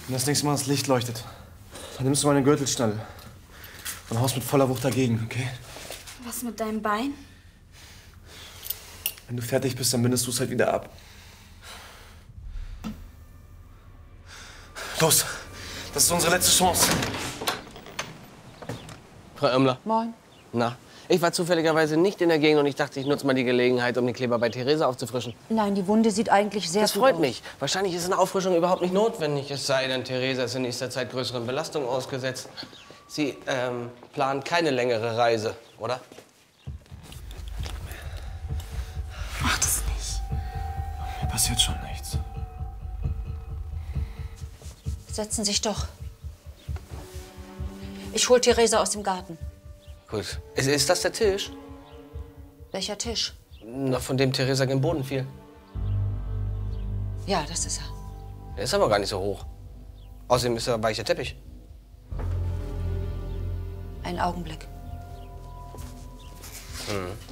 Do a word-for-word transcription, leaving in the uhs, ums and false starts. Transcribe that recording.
Wenn das nächste Mal das Licht leuchtet, dann nimmst du meine Gürtelschnalle und haust mit voller Wucht dagegen, okay? Was mit deinem Bein? Wenn du fertig bist, dann bindest du es halt wieder ab. Los, das ist unsere letzte Chance. Frau Irmler. Moin. Na, ich war zufälligerweise nicht in der Gegend und ich dachte, ich nutze mal die Gelegenheit, um den Kleber bei Theresa aufzufrischen. Nein, die Wunde sieht eigentlich sehr Das gut freut aus. mich. Wahrscheinlich ist eine Auffrischung überhaupt nicht notwendig. Es sei denn, Theresa ist in nächster Zeit größeren Belastungen ausgesetzt. Sie ähm, plant keine längere Reise, oder? Mach das nicht. Mir passiert schon nichts. Setzen Sie sich doch. Ich hol Theresa aus dem Garten. Gut. Ist, ist das der Tisch? Welcher Tisch? Na, von dem Theresa gen Boden fiel. Ja, das ist er. Der ist aber gar nicht so hoch. Außerdem ist er weicher Teppich. Einen Augenblick. Hm.